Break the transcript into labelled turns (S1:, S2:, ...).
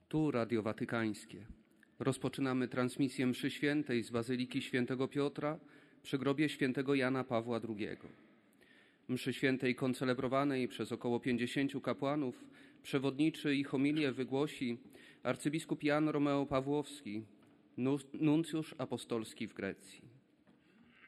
S1: Tu Radio Watykańskie. Rozpoczynamy transmisję mszy świętej z Bazyliki Świętego Piotra przy grobie świętego Jana Pawła II. Mszy świętej koncelebrowanej przez około 50 kapłanów przewodniczy i homilię wygłosi arcybiskup Jan Romeo Pawłowski, nuncjusz apostolski w Grecji.